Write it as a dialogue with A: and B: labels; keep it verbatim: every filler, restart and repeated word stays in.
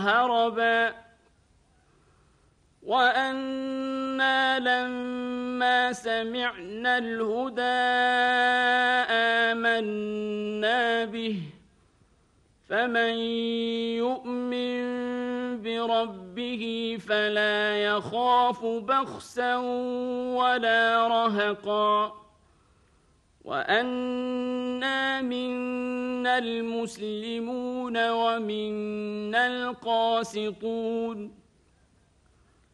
A: هربا وأنا لما سمعنا الهدى آمنا به فمن يؤمن بربه فلا يخاف بخسا ولا رهقا وأنا منا المسلمون ومنا القاسطون